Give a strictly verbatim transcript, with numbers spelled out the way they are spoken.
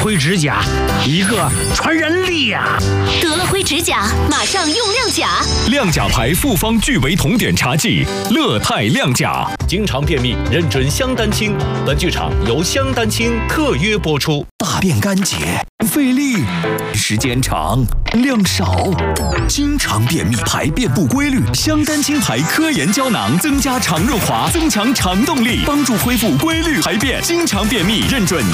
辉指甲，一个传人力呀、啊！ 得了辉指甲，马上用亮甲。 亮甲牌复方聚维酮碘茶剂，乐泰亮甲。经常便秘，认准香丹清。本剧场由香丹清特约播出。 大便干结，费力，时间长，量少，经常便秘，排便不规律。香丹清牌科研胶囊增加肠润滑，增强肠动力，帮助恢复规律排便。经常便秘，认准